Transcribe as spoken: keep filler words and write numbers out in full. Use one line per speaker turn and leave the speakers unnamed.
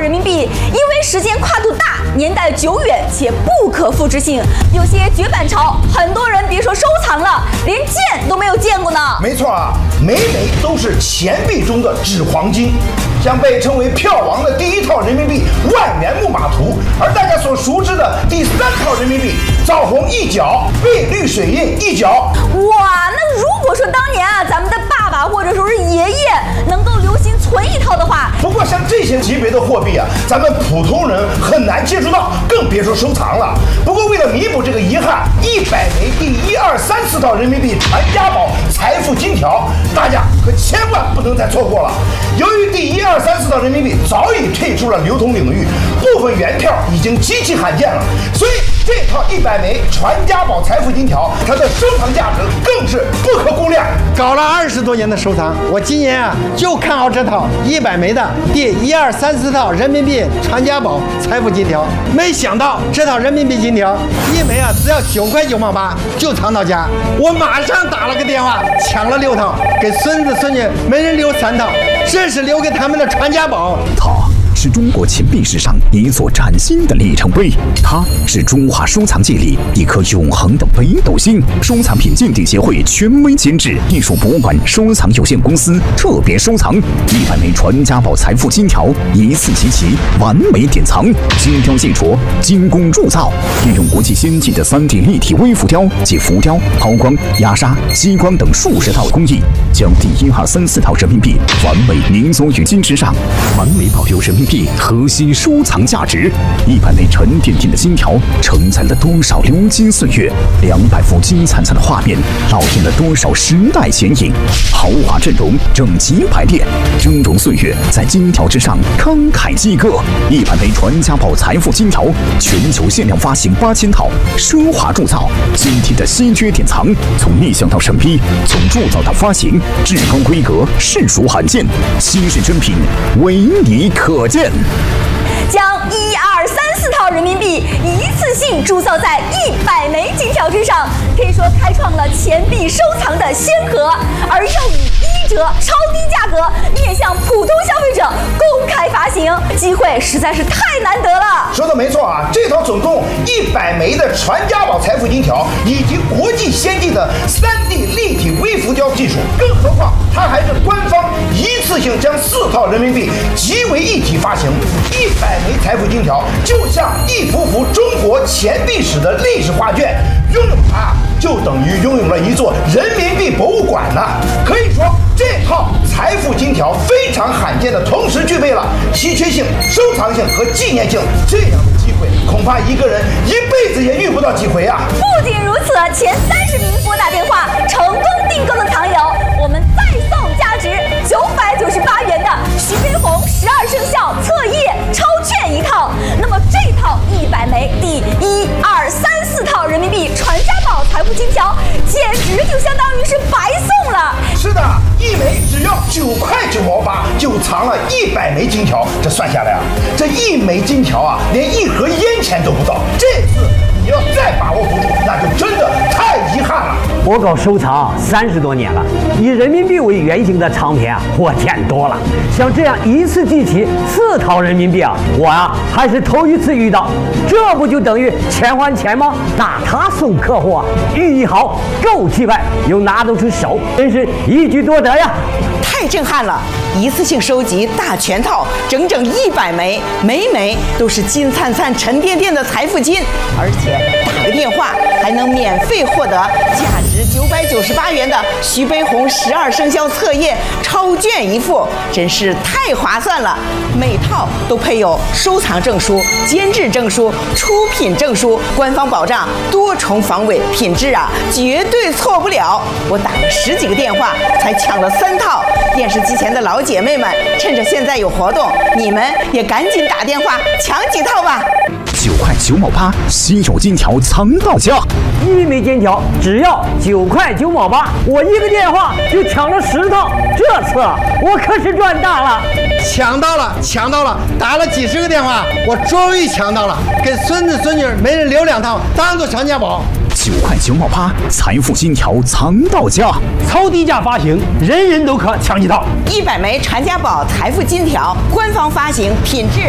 人民币，因为时间跨度大、年代久远且不可复制性，有些绝版潮，很多人别说收藏了，连见都没有见过呢。
没错啊，每每都是钱币中的纸黄金。像被称为票王的第一套人民币万元木马图，而大家所熟知的第三套人民币枣红一角、碧绿水印一角。
哇，那如果说当年啊，咱们的爸爸或者说是爷爷能够留心存一套的话，
不过像这些级别的货币啊，咱们普通人很难接触到，更别说收藏了。不过为了弥补这个遗憾，一百枚第一二三四套人民币传家宝财富金条，大家可千万不能再错过了。由于第一二三四套人民币早已退出了流通领域，部分原票已经极其罕见了，所以这套一百枚传家宝财富金条，它的收藏价值更是不可估量。
搞了二十多年的收藏，我今年啊就看好这套一百枚的第一二三四套人民币传家宝财富金条。没想到这套人民币金条一枚啊只要九块九毛八就藏到家，我马上打了个电话抢了六套，给孙子孙女每人留三套，这是留给他们的传家宝。
它是中国钱币史上一座崭新的里程碑，它是中华收藏界里一颗永恒的北斗星。收藏品鉴定协会权威监制，艺术博物馆收藏有限公司特别收藏一百枚传家宝财富金条，一次集齐，完美典藏。金雕细琢，精工铸造，运用国际先进的 三 D 立体微浮雕及浮雕、抛光、压沙、激光等数十套工艺，将第一二三四套人民币完美凝缩于金之上，完美保留人民币核心收藏价值。一百枚沉甸甸的金条承载了多少流金岁月，两百幅金灿灿的画面烙印了多少时代剪影。豪华阵容整齐排列，峥嵘岁月在金条之上慷慨激歌。一百枚传家宝财富金条，全球限量发行八千套，奢华铸造，精体的稀缺典藏，从立项到审批，从铸造到发行，至高规格，世俗罕见，稀世珍品，唯你可见。
将一二三四套人民币一次性铸造在一百枚金条之上，可以说开创了钱币收藏的先河，而又以一折超低价格面向普通消费者公开发行，机会实在是太难得了。
说的没错啊，这套总共一百枚的传家宝财富金条，以及国际先进的 三 D 立体微浮雕技术，更何况它还是官方一次性将四套人民币集为一体发行。一百枚财富金条就像一幅幅中国钱币史的历史画卷，拥有它就等于拥有了一座人民币博物馆呢。可以说，这套财富金条非常罕见的同时具备了稀缺性、收藏性和纪念性，这样的机会恐怕一个人一辈子也遇不到几回啊！
不仅如此，前三十名拨打电话成功订购的藏友，我们再送价值九百九十八元的徐悲鸿十二生肖册页超券一套。那么这套一百枚第一二三四套人民币传家宝财富金条，简直就相当于是白送了。
是的，一枚只要九块九毛八，就藏了一百枚金条。这算下来啊，这一枚金条啊，连一盒烟钱都不到。这次你要再把握不住，那就真的太遗憾了。
我搞收藏三十多年了，以人民币为原型的藏品啊，我见多了。像这样一次集齐四套人民币啊，我啊还是头一次遇到。这不就等于钱还钱吗？那他送客户啊，寓意好，够气派，又拿得出手，真是一举多得呀！
太震撼了！一次性收集大全套，整整一百枚，枚枚都是金灿灿、沉甸甸的财富金，而且打个电话还能免费获得价值九百九十八元的徐悲鸿十二生肖册页超卷一副，真是太划算了！每套都配有收藏证书、监制证书、出品证书，官方保障多重防伪，品质啊绝对错不了。我打了十几个电话才抢了三套。电视机前的老姐妹们，趁着现在有活动，你们也赶紧打电话抢几套吧。
九块九毛八，稀有金条藏到家。
一枚金条只要九块九毛八，我一个电话就抢了十套，这次我可是赚大了！
抢到了，抢到了！打了几十个电话，我终于抢到了，给孙子孙女每人留两套，当做传家宝。
九块九毛八，财富金条藏到家，
超低价发行，人人都可抢几套。
一百枚传家宝财富金条，官方发行，品质